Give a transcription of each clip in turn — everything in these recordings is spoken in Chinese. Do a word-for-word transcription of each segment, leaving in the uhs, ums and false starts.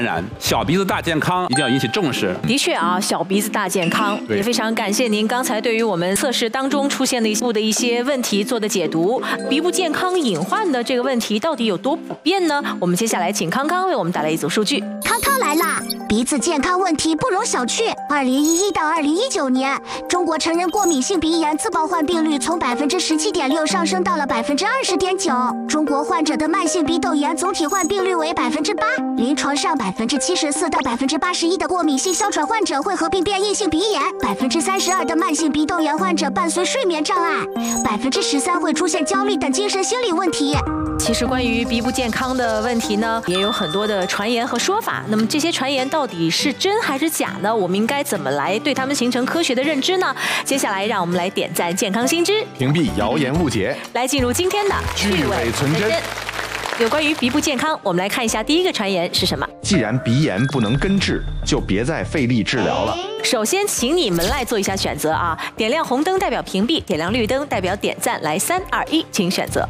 染。小鼻子大健康一定要引起重视。 的确啊，小鼻子大健康，也非常感谢您刚才对于我们测试当中出现的一部的一些问题做的解读。鼻部健康隐患的这个问题到底有多普遍呢？我们接下来请康康为我们带来一组数据。 康康来啦！鼻子健康问题不容小觑。二零一一到二零一九年，中国成人过敏性鼻炎自报患病率从百分之十七点六上升到了百分之二十点九。中国患者的慢性鼻窦炎总体患病率为百分之八，临床上百分之七十四到百分之八十一的过敏性哮喘患者会合并变异性鼻炎，百分之三十二的慢性鼻窦炎患者伴随睡眠障碍，百分之十三会出现焦虑等精神心理问题。 其实关于鼻部健康的问题呢，也有很多的传言和说法。那么这些传言到底是真还是假呢？我们应该怎么来对他们形成科学的认知呢？接下来让我们来点赞健康新知， 屏蔽谣言误解， 来进入今天的趣味存真。 有关于鼻部健康，我们来看一下第一个传言是什么。 既然鼻炎不能根治，就别再费力治疗了。 首先请你们来做一下选择啊，点亮红灯代表屏蔽，点亮绿灯代表点赞。来，三二一，请选择。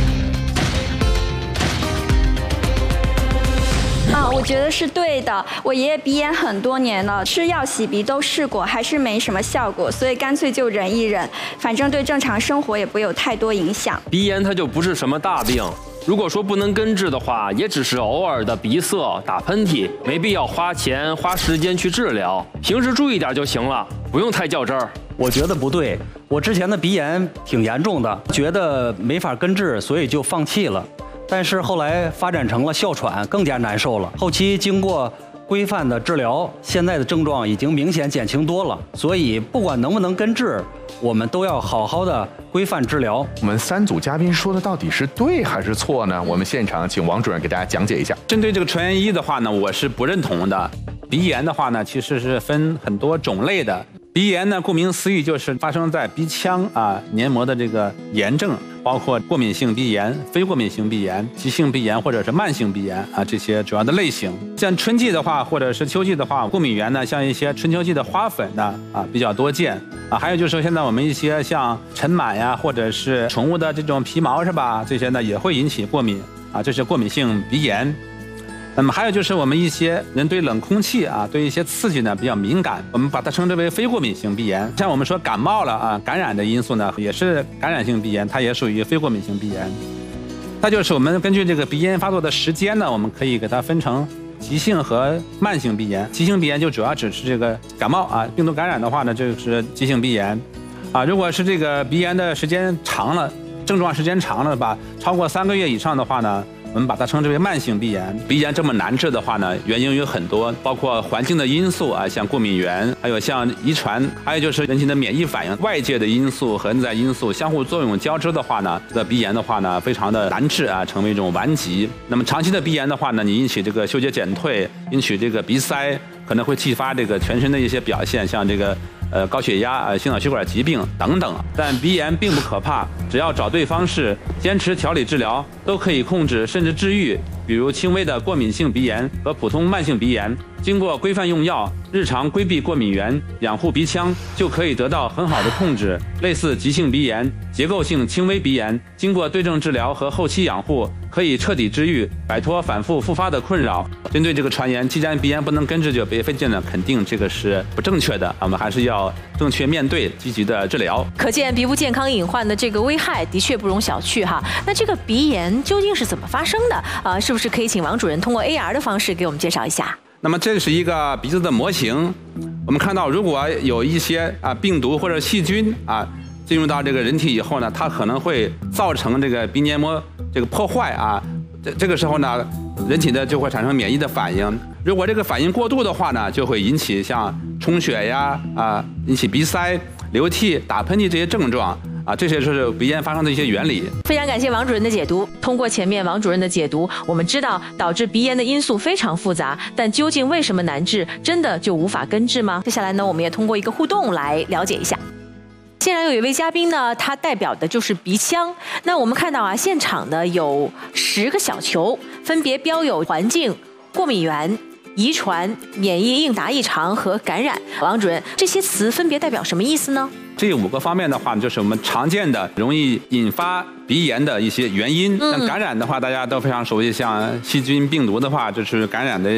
啊，我觉得是对的。我爷爷鼻炎很多年了，吃药洗鼻都试过，还是没什么效果，所以干脆就忍一忍，反正对正常生活也不会有太多影响。 鼻炎它就不是什么大病，如果说不能根治的话，也只是偶尔的鼻塞、打喷嚏，没必要花钱花时间去治疗，平时注意点就行了，不用太较真儿。 我觉得不对，我之前的鼻炎挺严重的，觉得没法根治，所以就放弃了。但是后来发展成了哮喘，更加难受了。后期经过规范的治疗，现在的症状已经明显减轻多了。所以不管能不能根治，我们都要好好的规范治疗。 我们三组嘉宾说的到底是对还是错呢？我们现场请王主任给大家讲解一下。 针对这个传言一的话呢，我是不认同的。鼻炎的话呢，其实是分很多种类的。鼻炎呢，顾名思义就是发生在鼻腔啊黏膜的这个炎症，包括过敏性鼻炎、非过敏性鼻炎、急性鼻炎或者是慢性鼻炎啊这些主要的类型。像春季的话，或者是秋季的话，过敏源呢，像一些春秋季的花粉呢啊比较多见啊。还有就是现在我们一些像尘螨呀，或者是宠物的这种皮毛是吧？这些呢也会引起过敏啊，这是过敏性鼻炎。那么还有就是我们一些人对冷空气啊，对一些刺激呢比较敏感，我们把它称之为非过敏性鼻炎。像我们说感冒了啊，感染的因素呢也是感染性鼻炎，它也属于非过敏性鼻炎。那就是我们根据这个鼻炎发作的时间呢，我们可以给它分成急性和慢性鼻炎。急性鼻炎就主要指是这个感冒啊，病毒感染的话呢，这就是急性鼻炎啊。如果是这个鼻炎的时间长了，症状时间长了吧，超过三个月以上的话呢，我们把它称之为慢性鼻炎。鼻炎这么难治的话呢，原因有很多，包括环境的因素啊，像过敏源，还有像遗传，还有就是人体的免疫反应，外界的因素和内在因素相互作用交织的话呢，这个鼻炎的话呢，非常的难治啊，成为一种顽疾。那么长期的鼻炎的话呢，你引起这个嗅觉减退，引起这个鼻塞，可能会继发这个全身的一些表现，像这个呃高血压、呃心脑血管疾病等等。但鼻炎并不可怕，只要找对方式，坚持调理治疗，都可以控制甚至治愈。比如轻微的过敏性鼻炎和普通慢性鼻炎，经过规范用药，日常规避过敏源，养护鼻腔，就可以得到很好的控制。类似急性鼻炎、结构性轻微鼻炎，经过对症治疗和后期养护，可以彻底治愈，摆脱反复复发的困扰。针对这个传言，既然鼻炎不能根治就别费劲了，肯定这个是不正确的。我们还是要正确面对，积极的治疗。 可见鼻部健康隐患的这个危害的确不容小觑哈。那这个鼻炎究竟是怎么发生的啊？是不是可以请王主任通过 A R 的方式给我们介绍一下？ 那么这是一个鼻子的模型，我们看到如果有一些啊病毒或者细菌啊进入到这个人体以后呢，它可能会造成这个鼻黏膜这个破坏啊，这这个时候呢，人体的就会产生免疫的反应。如果这个反应过度的话呢，就会引起像充血呀啊，引起鼻塞、流涕、打喷嚏这些症状。啊，这些是鼻炎发生的一些原理。 非常感谢王主任的解读。通过前面王主任的解读，我们知道导致鼻炎的因素非常复杂，但究竟为什么难治，真的就无法根治吗？接下来呢，我们也通过一个互动来了解一下。现场有一位嘉宾呢，他代表的就是鼻腔。那我们看到啊，现场呢有十个小球，分别标有环境、过敏源、遗传、免疫应答异常和感染。王主任，这些词分别代表什么意思呢？ 这五个方面的话，就是我们常见的容易引发鼻炎的一些原因。像感染的话，大家都非常熟悉，像细菌、病毒的话，就是感染的